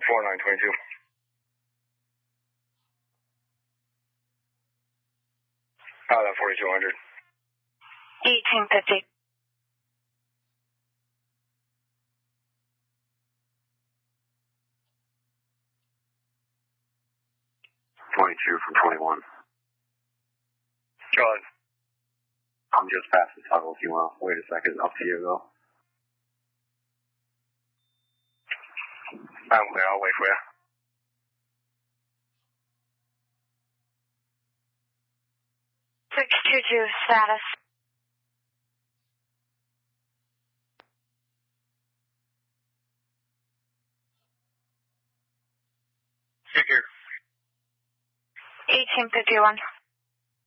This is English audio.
4922. That 4200. 1850. 22 from 21. Go ahead. I'm just past the tunnel if you want. Wait a second. Up to you, though. I'm clear. I'll wait for you. $622 status. Figure. 1851.